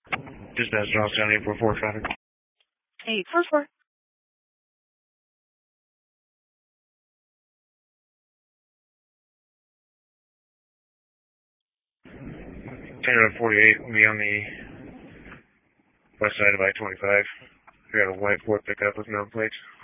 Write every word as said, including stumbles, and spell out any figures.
Dispatch Johnstown eight four four traffic. eight four four. Tanner forty-eight will be on the west side of I twenty-five. We got a white Ford pickup with no plates.